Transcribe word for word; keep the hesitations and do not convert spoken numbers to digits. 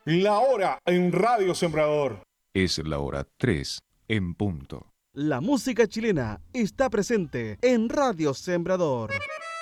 La hora en Radio Sembrador. Es la hora tres en punto. La música chilena está presente en Radio Sembrador.